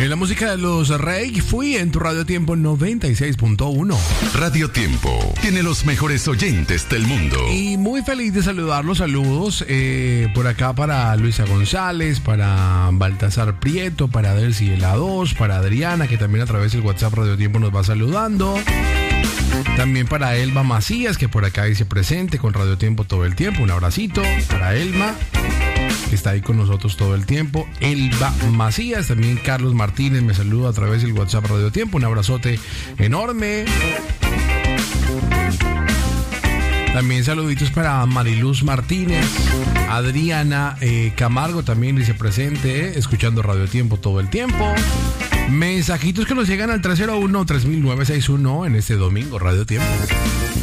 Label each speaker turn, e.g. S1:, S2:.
S1: En la música de los Rey fui en tu Radio Tiempo 96.1.
S2: Radio Tiempo tiene los mejores oyentes del mundo.
S1: Y muy feliz de saludarlos. Saludos por acá para Luisa González, para Baltasar Prieto, para Delcy de la 2, para Adriana, que también a través del WhatsApp Radio Tiempo nos va saludando. También para Elba Macías, que por acá dice presente con Radio Tiempo todo el tiempo. Un abracito para Elma, que está ahí con nosotros todo el tiempo. Elba Macías, también Carlos Martínez me saluda a través del WhatsApp Radio Tiempo. Un abrazote enorme. También saluditos para Mariluz Martínez. Adriana Camargo también dice presente, escuchando Radio Tiempo todo el tiempo. Mensajitos que nos llegan al 301-3961 en este domingo Radio Tiempo.